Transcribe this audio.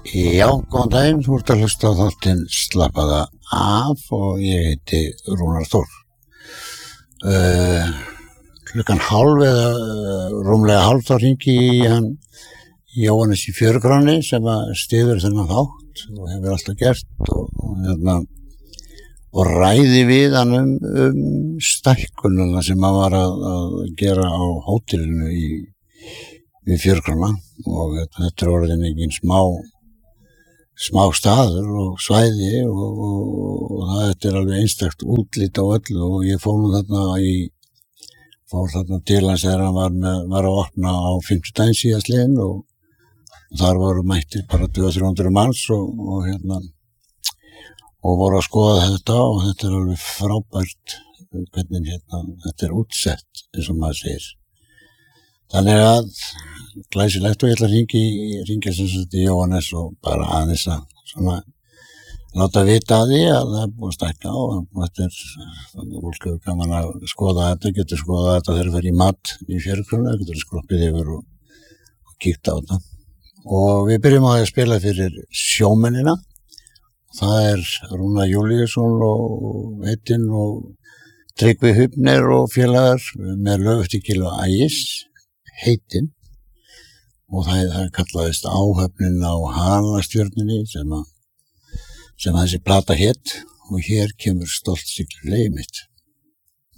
Já, góðan daginn, þú ert að hlusta á þáttinn Slappaða af og ég heiti Rúnar Þór. Klukkan hálf eða rúmlega hálf þá hringi í hann Jóhannes í Fjörugráni sem að styður þennan þátt og hefur alltaf gert og ræði við hann stækkununa sem hann var að gera á hótelinu við Fjörugrána og þetta er orðin engin smá staður og svæði og þetta er alveg einstakt útlit á öllu og ég fór þarna til hans þegar hann var að opna á 50 daginn síðastliðinn og þar voru mættir bara 200-300 manns og voru að skoða þetta og þetta er alveg frábært hvernig þetta er útsett eins og maður segir. Þannig að glæsilegt og ég ætla að hringja sem sagt í Jóhannes og bara aðeins að svona láta vita að því að það er búið að stækka og þetta er fólk hefur gaman að skoða þetta, getur skoða þetta þegar það fer í mat í Fjörugráni, getur skroppið yfir og kíkt á þetta. Og við byrjum á að spila fyrir sjómennina. Það er Rúnar Júlíusson og Heitin og Tryggvi Hufner og félagar með lög eftir Gylfa Ægis, Heitin. Og það kallaðist Áhöfnin á Halastjörnunni sem þessi plata hét og hér kemur Stolt siglir leyfið mitt.